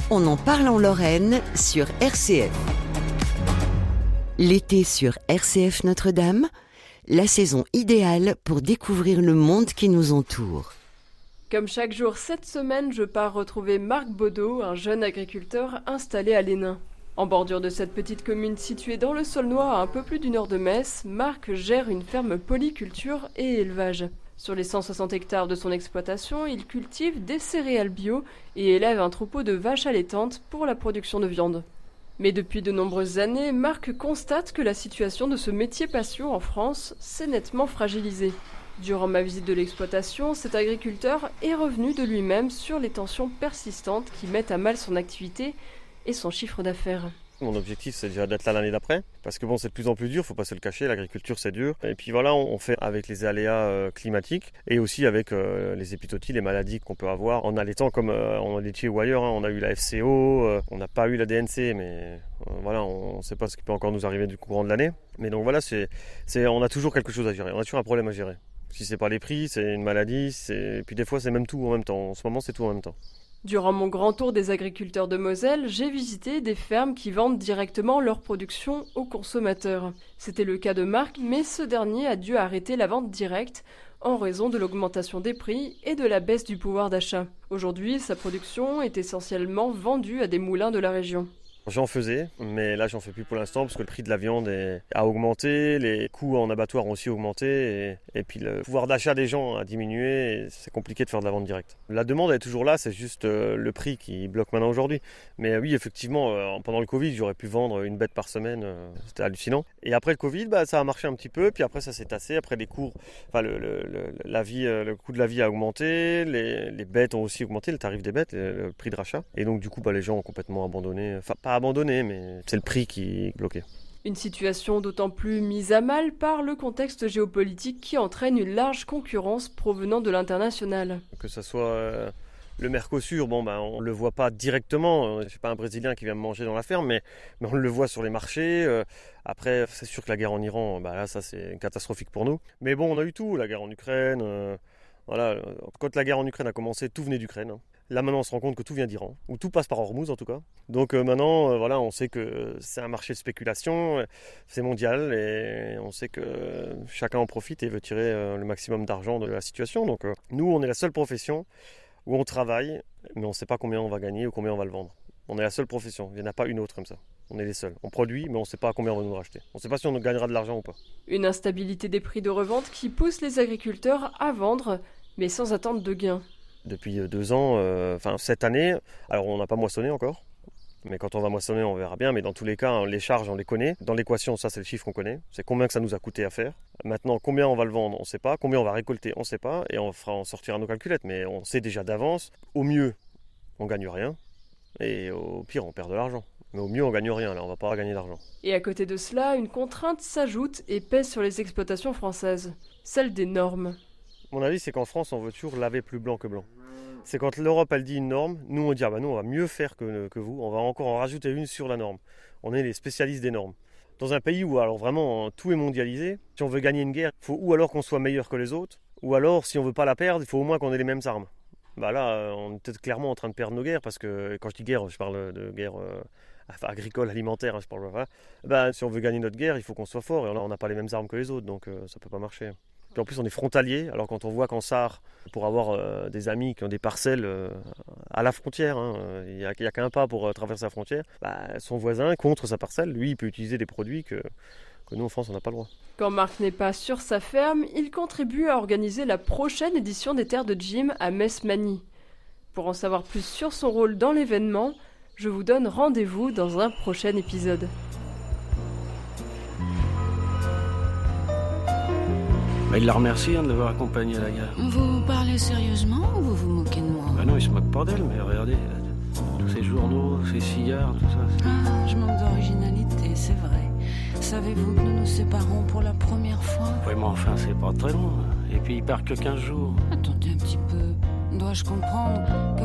On en parle en Lorraine sur RCF. L'été sur RCF Notre-Dame, la saison idéale pour découvrir le monde qui nous entoure. Comme chaque jour cette semaine, je pars retrouver Marc Baudot, un jeune agriculteur installé à l'Hénin. En bordure de cette petite commune située dans le Saulnois à un peu plus d'1 heure de Metz, Marc gère une ferme polyculture et élevage. Sur les 160 hectares de son exploitation, il cultive des céréales bio et élève un troupeau de vaches allaitantes pour la production de viande. Mais depuis de nombreuses années, Marc constate que la situation de ce métier passion en France s'est nettement fragilisée. Durant ma visite de l'exploitation, cet agriculteur est revenu de lui-même sur les tensions persistantes qui mettent à mal son activité et son chiffre d'affaires. Mon objectif, c'est déjà d'être là l'année d'après, parce que bon, c'est de plus en plus dur, faut pas se le cacher, l'agriculture c'est dur. Et puis voilà, on fait avec les aléas climatiques et aussi avec les épizooties, les maladies qu'on peut avoir en allaitant comme en laitier ou ailleurs. On a eu la FCO, on n'a pas eu la DNC, mais voilà, on ne sait pas ce qui peut encore nous arriver du courant de l'année. Mais donc voilà, on a toujours quelque chose à gérer, on a toujours un problème à gérer. Si c'est pas les prix, c'est une maladie, et puis des fois c'est même tout en même temps. En ce moment, c'est tout en même temps. Durant mon grand tour des agriculteurs de Moselle, j'ai visité des fermes qui vendent directement leur production aux consommateurs. C'était le cas de Marc, mais ce dernier a dû arrêter la vente directe en raison de l'augmentation des prix et de la baisse du pouvoir d'achat. Aujourd'hui, sa production est essentiellement vendue à des moulins de la région. J'en faisais, mais là j'en fais plus pour l'instant parce que le prix de la viande a augmenté, les coûts en abattoir ont aussi augmenté et puis le pouvoir d'achat des gens a diminué et c'est compliqué de faire de la vente directe. La demande est toujours là, c'est juste le prix qui bloque maintenant aujourd'hui. Mais oui, effectivement, pendant le Covid, j'aurais pu vendre une bête par semaine, c'était hallucinant. Et après le Covid, ça a marché un petit peu, puis après ça s'est tassé, après les cours, le coût de la vie a augmenté, les bêtes ont aussi augmenté, le tarif des bêtes, le prix de rachat. Et donc du coup, les gens ont complètement abandonné, enfin pas abandonné, mais c'est le prix qui est bloqué. Une situation d'autant plus mise à mal par le contexte géopolitique qui entraîne une large concurrence provenant de l'international. Que ce soit le Mercosur, on le voit pas directement, je suis pas un Brésilien qui vient me manger dans la ferme, mais on le voit sur les marchés. Après, c'est sûr que la guerre en Iran, là ça c'est catastrophique pour nous. Mais bon, on a eu tout, la guerre en Ukraine, voilà. Quand la guerre en Ukraine a commencé, tout venait d'Ukraine. Là maintenant on se rend compte que tout vient d'Iran, ou tout passe par Hormuz en tout cas. Donc maintenant on sait que c'est un marché de spéculation, c'est mondial et on sait que chacun en profite et veut tirer le maximum d'argent de la situation. Donc nous on est la seule profession où on travaille mais on ne sait pas combien on va gagner ou combien on va le vendre. On est la seule profession, il n'y en a pas une autre comme ça. On est les seuls. On produit mais on ne sait pas à combien on va nous racheter. On ne sait pas si on gagnera de l'argent ou pas. Une instabilité des prix de revente qui pousse les agriculteurs à vendre mais sans attente de gain. Depuis 2 ans, cette année, alors on n'a pas moissonné encore, mais quand on va moissonner, on verra bien. Mais dans tous les cas, les charges, on les connaît. Dans l'équation, ça c'est le chiffre qu'on connaît. C'est combien que ça nous a coûté à faire. Maintenant, combien on va le vendre, on ne sait pas. Combien on va récolter, on ne sait pas. Et on sortira nos calculettes. Mais on sait déjà d'avance. Au mieux, on gagne rien. Et au pire, on perd de l'argent. Mais au mieux, on gagne rien. Là, on va pas gagner d'argent. Et à côté de cela, une contrainte s'ajoute et pèse sur les exploitations françaises. Celle des normes. Mon avis, c'est qu'en France, on veut toujours laver plus blanc que blanc. C'est quand l'Europe, elle dit une norme, nous, on dit, nous, on va mieux faire que vous, on va encore en rajouter une sur la norme. On est les spécialistes des normes. Dans un pays où, alors vraiment, tout est mondialisé, si on veut gagner une guerre, il faut ou alors qu'on soit meilleur que les autres, ou alors, si on veut pas la perdre, il faut au moins qu'on ait les mêmes armes. Là, on est peut-être clairement en train de perdre nos guerres, parce que quand je dis guerre, je parle de guerre agricole, alimentaire, je parle. Si on veut gagner notre guerre, il faut qu'on soit fort, et on n'a pas les mêmes armes que les autres, donc ça peut pas marcher. Puis en plus, on est frontalier. Alors quand on voit qu'en Sarre, pour avoir des amis qui ont des parcelles à la frontière, il n'y a qu'un pas pour traverser la frontière, son voisin, contre sa parcelle, lui, il peut utiliser des produits que nous, en France, on n'a pas le droit. Quand Marc n'est pas sur sa ferme, il contribue à organiser la prochaine édition des Terres de Jim à Metz-Magny. Pour en savoir plus sur son rôle dans l'événement, je vous donne rendez-vous dans un prochain épisode. Il la remercie de l'avoir accompagné à la gare. Vous parlez sérieusement ou vous vous moquez de moi ? Non, il se moque pas d'elle, mais regardez, tous ces journaux, ces cigares, tout ça. Je manque d'originalité, c'est vrai. Savez-vous que nous nous séparons pour la première fois ? Oui, mais enfin, c'est pas très long. Et puis il part que 15 jours. Attendez un petit peu. Dois-je comprendre que